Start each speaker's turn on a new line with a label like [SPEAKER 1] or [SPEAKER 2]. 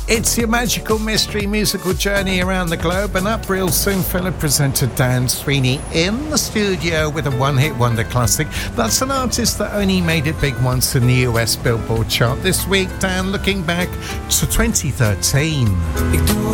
[SPEAKER 1] It's your magical mystery musical journey around the globe, and up real soon, fellow presenter Dan Sweeney in the studio with a one-hit wonder classic. That's an artist that only made it big once in the US Billboard chart. This week, Dan looking back to 2013.